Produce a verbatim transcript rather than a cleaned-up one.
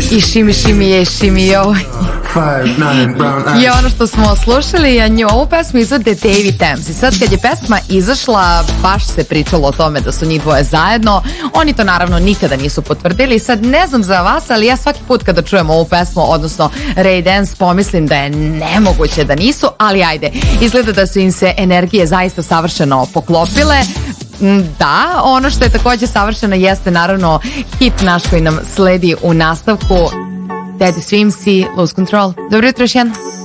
I Shimi Shimi je Shimi Yo je ono što smo slušali, a nju ovu pesmu izvode David Thames. I sad kad je pesma izašla, baš se pričalo o tome da su njih dvoje zajedno. Oni to naravno nikada nisu potvrdili. Sad ne znam za vas, ali ja svaki put kada čujem ovu pesmu, odnosno Ray Dance, pomislim da je nemoguće da nisu, ali ajde, izgleda da su im se energije zaista savršeno poklopile. Da, ono što je takođe savršeno jeste naravno hit naš koji nam sledi u nastavku, Teddy Swims i Lose Control. Dobro jutro još jedno.